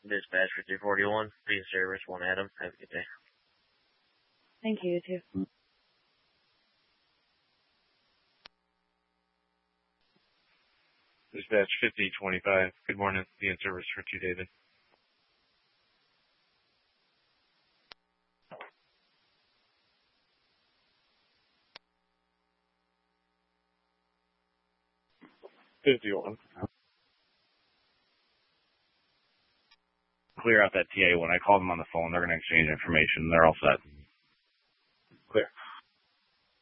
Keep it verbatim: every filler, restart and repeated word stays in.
Dispatch for two forty-one, be in service, one Adam. Have a good day. Thank you, you too. Dispatch fifty twenty-five, good morning, be in service for two David. fifty-one. Clear out that T A when I called them on the phone. They're going to exchange information. They're all set.